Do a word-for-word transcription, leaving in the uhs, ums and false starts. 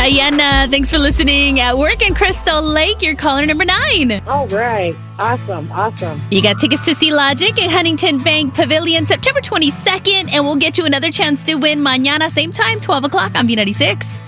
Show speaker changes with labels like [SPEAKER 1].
[SPEAKER 1] Diana, thanks for listening at work in Crystal Lake. You're caller number nine.
[SPEAKER 2] All right. Awesome. Awesome.
[SPEAKER 1] You got tickets to see Logic at Huntington Bank Pavilion September twenty-second, and we'll get you another chance to win mañana, same time, twelve o'clock on B ninety-six.